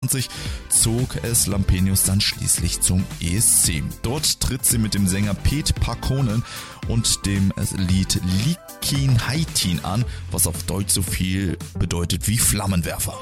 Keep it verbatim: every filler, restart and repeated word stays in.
neunzehnhundertachtundachtzig zog es Lampenius dann schließlich zum E S C. Dort tritt sie mit dem Sänger Pete Parkkonen und dem Lied Liikin Haitin an, was auf Deutsch so viel bedeutet wie Flammenwerfer.